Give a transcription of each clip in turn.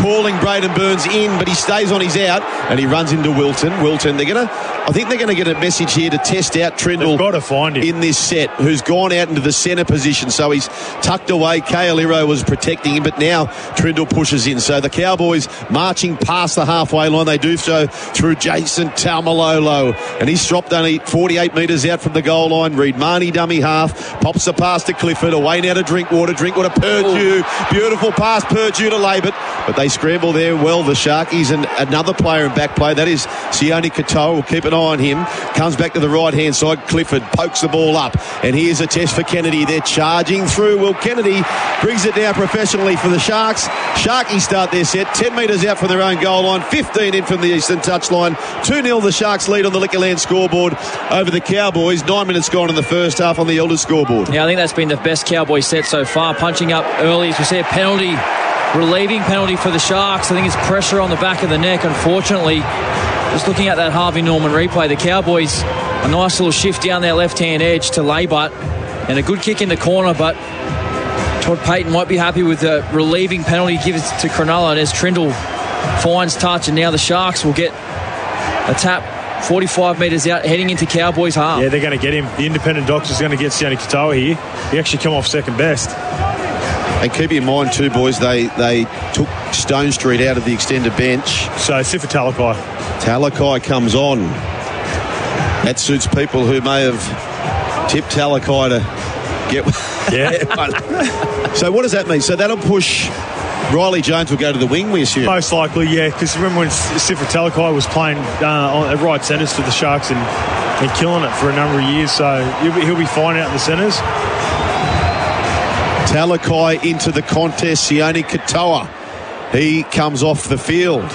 calling Braden Burns in, but he stays on his out, and he runs into Wilton. I think they're going to get a message here to test out Trindle. They've got to find him in this set, who's gone out into the centre position, so he's tucked away. Kaoliro was protecting him, but now Trindle pushes in. So the Cowboys marching past the halfway line. They do so through Jason Taumalolo, and he's dropped only 48 metres out from the goal line. Reed Marnie, dummy half, pops the pass to Clifford, away now to Drinkwater. Purdue, beautiful pass, Purdue to Labert, but they scramble there well, the Sharkies, and another player in back play, that is Sione Katoa. We'll keep an eye on him. Comes back to the right hand side. Clifford pokes the ball up, and here's a test for Kennedy. They're charging through. Well, Kennedy brings it down professionally for the Sharks. Sharkies start their set 10 metres out from their own goal line, 15 in from the eastern touchline. 2-0 the Sharks lead on the Liquorland scoreboard over the Cowboys. 9 minutes gone in the first half on the Elders scoreboard. Yeah, I think that's been the best Cowboys set so far. Punching up early, as we see a penalty, relieving penalty for the Sharks. I think it's pressure on the back of the neck, unfortunately. Just looking at that Harvey Norman replay, the Cowboys, a nice little shift down their left-hand edge to Labert, and a good kick in the corner, but Todd Payton might be happy with the relieving penalty given to Cronulla, and as Trindle finds touch, and now the Sharks will get a tap 45 metres out, heading into Cowboys half. Yeah, they're going to get him. The independent doctor's going to get Sione Katoa here. He actually come off second best. And keep in mind too, boys, they took Stone Street out of the extended bench. So Sifa Talakai. Talakai comes on. That suits people who may have tipped Talakai to get... Yeah. So what does that mean? So that'll push... Riley Jones will go to the wing, we assume? Most likely, yeah, because remember when Sifa Talakai was playing at right centres for the Sharks and killing it for a number of years, so he'll be fine out in the centres. Talakai into the contest. Sione Katoa, he comes off the field.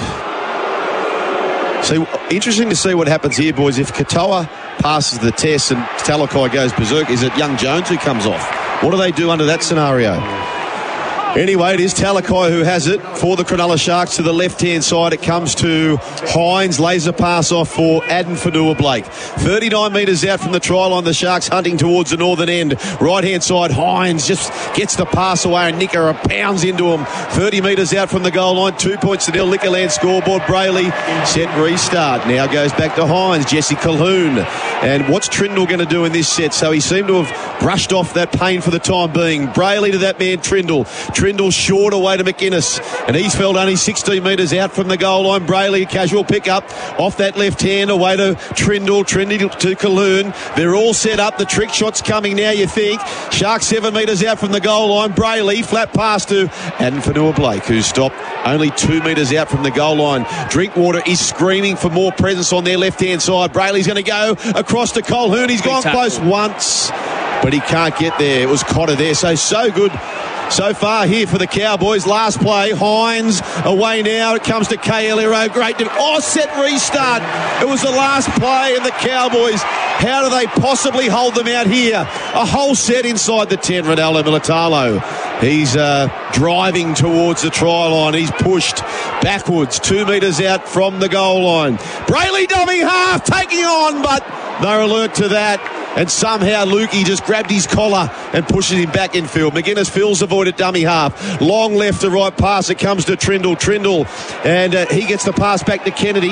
So interesting to see what happens here, boys. If Katoa passes the test and Talakai goes berserk, is it young Jones who comes off? What do they do under that scenario? Anyway, it is Talakai who has it for the Cronulla Sharks to the left-hand side. It comes to Hines, laser pass off for Aden Fanua-Blake. 39 metres out from the try line, the Sharks hunting towards the northern end. Right-hand side, Hines just gets the pass away and Nicker pounds into him. 30 metres out from the goal line, 2 points to nil. Liquorland scoreboard. Brayley set restart. Now goes back to Hines, Jesse Colquhoun. And what's Trindle going to do in this set? So he seemed to have brushed off that pain for the time being. Brayley to that man, Trindle. Trindle short away to McInnes, and he's felt only 16 metres out from the goal line. Brayley, casual pick-up off that left hand, away to Trindle to Colquhoun. They're all set up. The trick shot's coming now, you think. Sharks 7 metres out from the goal line. Brayley, flat pass to Aden Fanua-Blake, who's stopped only 2 metres out from the goal line. Drinkwater is screaming for more presence on their left-hand side. Brayley's going to go across to Colquhoun. He's gone close once, but he can't get there. It was Cotter there. So good so far here for the Cowboys. Last play, Hines away now. It comes to Kaoliro. Great. Set restart. It was the last play, and the Cowboys, how do they possibly hold them out here? A whole set inside the 10. Ronaldo Militalo. He's driving towards the try line. He's pushed backwards 2 metres out from the goal line. Brayley dummy half, taking on, but they're alert to that. And somehow Lukey just grabbed his collar and pushes him back in field. McInnes fills the void at dummy half. Long left to right pass. It comes to Trindle. And he gets the pass back to Kennedy.